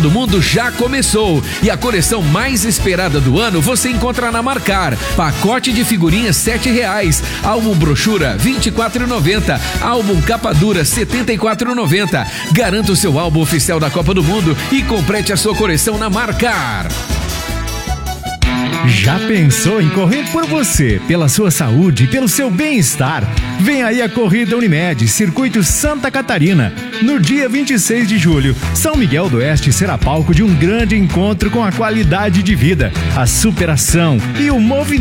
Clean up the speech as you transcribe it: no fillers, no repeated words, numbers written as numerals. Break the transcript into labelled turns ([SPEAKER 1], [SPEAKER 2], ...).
[SPEAKER 1] do Mundo já começou e a coleção mais esperada do ano você encontra na Marcar. Pacote de figurinhas R$7, álbum brochura R$24,90, álbum capa dura R$74,90. Garanta o seu álbum oficial da Copa do Mundo e complete a sua coleção na Marcar.
[SPEAKER 2] Já pensou em correr por você, pela sua saúde e pelo seu bem-estar? Vem aí a Corrida Unimed, Circuito Santa Catarina. No dia 26 de julho, São Miguel do Oeste será palco de um grande encontro com a qualidade de vida, a superação e o movimento